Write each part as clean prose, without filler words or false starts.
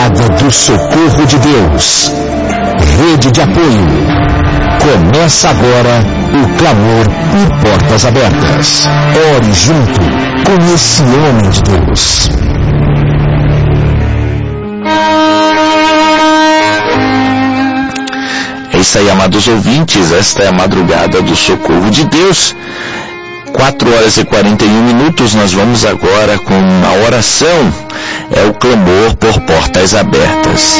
madrugada do socorro de Deus. Rede de apoio. Começa agora o clamor por portas abertas. Ore junto com esse homem de Deus. É isso aí, amados ouvintes. Esta é a madrugada do socorro de Deus. 4h41. Nós vamos agora com a oração. É o clamor por portas abertas.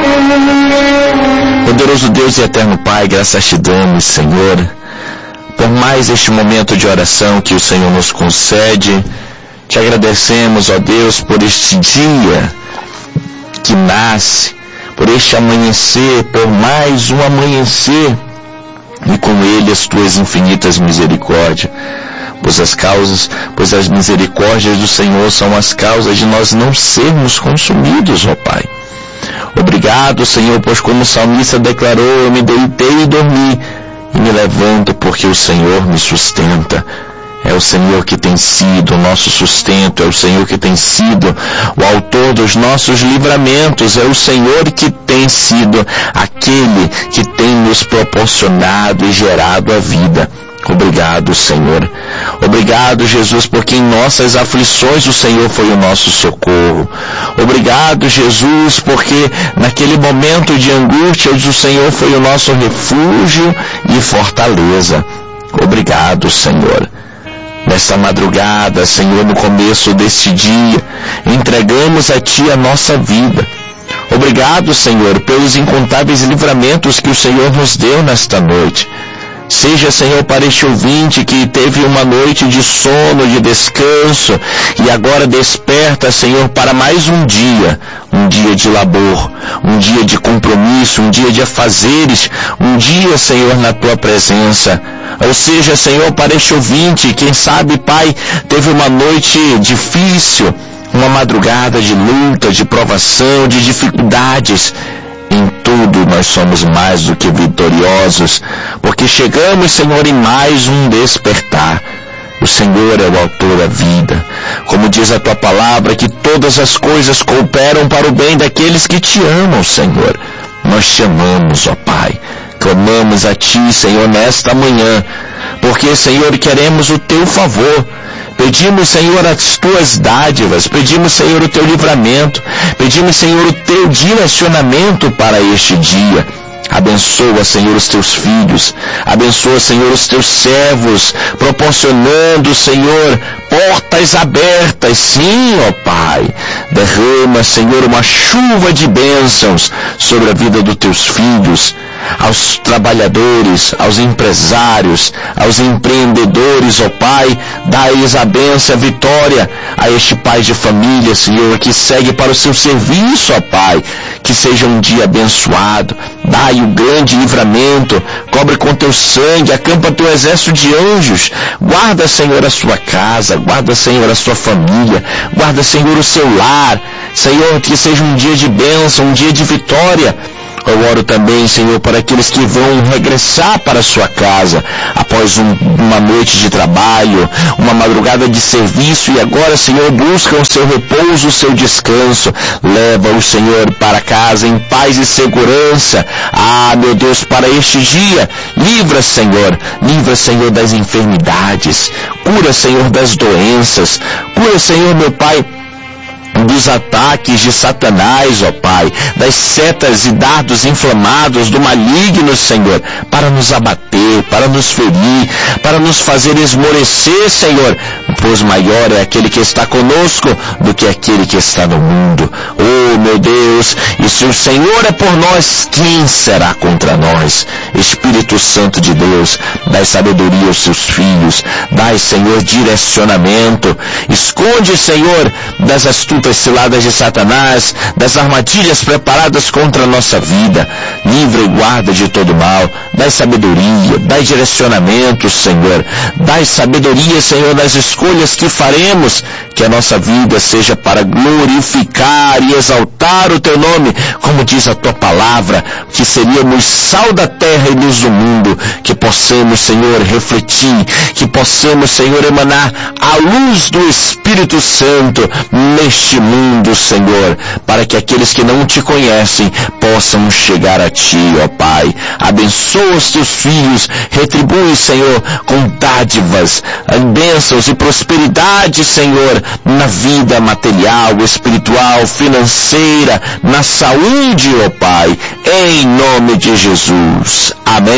Poderoso Deus e eterno Pai, graças te damos, Senhor, por mais este momento de oração que o Senhor nos concede. Te agradecemos, ó Deus, por este dia que nasce, por este amanhecer, por mais um amanhecer, e com ele as tuas infinitas misericórdias. Pois as misericórdias do Senhor são as causas de nós não sermos consumidos, ó Pai. Obrigado, Senhor, pois como o salmista declarou, eu me deitei e dormi, e me levanto porque o Senhor me sustenta. É o Senhor que tem sido o nosso sustento, é o Senhor que tem sido o autor dos nossos livramentos, é o Senhor que tem sido aquele que tem nos proporcionado e gerado a vida. Obrigado, Senhor. Obrigado, Jesus, porque em nossas aflições o Senhor foi o nosso socorro. Obrigado, Jesus, porque naquele momento de angústia o Senhor foi o nosso refúgio e fortaleza. Obrigado, Senhor. Nesta madrugada, Senhor, no começo deste dia, entregamos a Ti a nossa vida. Obrigado, Senhor, pelos incontáveis livramentos que o Senhor nos deu nesta noite. Seja, Senhor, para este ouvinte que teve uma noite de sono, de descanso, e agora desperta, Senhor, para mais um dia de labor, um dia de compromisso, um dia de afazeres, um dia, Senhor, na Tua presença. Ou seja, Senhor, para este ouvinte, quem sabe, Pai, teve uma noite difícil, uma madrugada de luta, de provação, de dificuldades. Em tudo nós somos mais do que vitoriosos, porque chegamos, Senhor, em mais um despertar. O Senhor é o autor da vida. Como diz a Tua palavra, que todas as coisas cooperam para o bem daqueles que Te amam, Senhor. Nós te amamos, ó Pai. Clamamos a Ti, Senhor, nesta manhã, porque, Senhor, queremos o Teu favor. Pedimos, Senhor, as Tuas dádivas, pedimos, Senhor, o Teu livramento, pedimos, Senhor, o Teu direcionamento para este dia. Abençoa, Senhor, os Teus filhos, abençoa, Senhor, os Teus servos, proporcionando, Senhor, portas abertas, sim, ó Pai. Derrama, Senhor, uma chuva de bênçãos sobre a vida dos Teus filhos, aos trabalhadores, aos empresários, aos empreendedores, ó Pai. Dai-lhes a bênção, a vitória a este pai de família, Senhor, que segue para o seu serviço, ó Pai. Que seja um dia abençoado. Dai o grande livramento, cobre com Teu sangue, acampa Teu exército de anjos. Guarda, Senhor, a sua casa, guarda, Senhor, a sua família, guarda, Senhor, o seu lar. Senhor, que seja um dia de bênção, um dia de vitória. Eu oro também, Senhor, para aqueles que vão regressar para a sua casa após uma noite de trabalho, uma madrugada de serviço, e agora, Senhor, buscam o seu repouso, o seu descanso. Leva-o, Senhor, para casa em paz e segurança. Ah, meu Deus, para este dia, livra, Senhor, das enfermidades, cura, Senhor, das doenças, cura, Senhor, meu Pai, dos ataques de Satanás, ó Pai, das setas e dardos inflamados do maligno, Senhor, para nos abater, para nos ferir, para nos fazer esmorecer, Senhor, pois maior é aquele que está conosco do que aquele que está no mundo. Oh, meu Deus, e se o Senhor é por nós, quem será contra nós? Espírito Santo de Deus, dai sabedoria aos Seus filhos, dai, Senhor, direcionamento, esconde, Senhor, das astutas ciladas de Satanás, das armadilhas preparadas contra a nossa vida. Livra e guarda de todo mal. Dai sabedoria, dai direcionamento, Senhor. Dai sabedoria, Senhor, nas escolhas que faremos. Que a nossa vida seja para glorificar e exaltar o Teu nome, como diz a tua palavra, que seríamos sal da terra e luz do mundo, que possamos, Senhor, refletir, que possamos, Senhor, emanar a luz do Espírito Santo neste mundo, Senhor, para que aqueles que não te conhecem possam chegar a ti, ó Pai. Abençoa os teus filhos, retribui, Senhor, com dádivas, bênçãos e prosperidade, Senhor, na vida material, espiritual, financeira, na saúde, ó Pai, em nome de Jesus. Amém.